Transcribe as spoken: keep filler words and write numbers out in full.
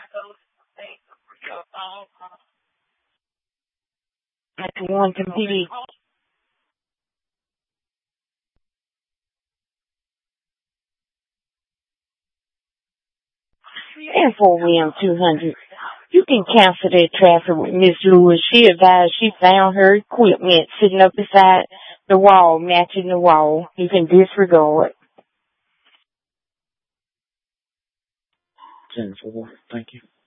Like one competing. And four W M two hundred. You can cancel that traffic with Miss Lewis. She advised she found her equipment sitting up beside the wall, matching the wall. You can disregard. ten four. Thank you.